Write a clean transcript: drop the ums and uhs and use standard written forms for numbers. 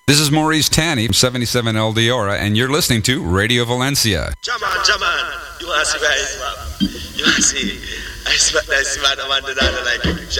This is Maurice Tanny from 77 El Diora, and you're listening to Radio Valencia. Jaman. You want to see where I see. I see what I see, man. I want to like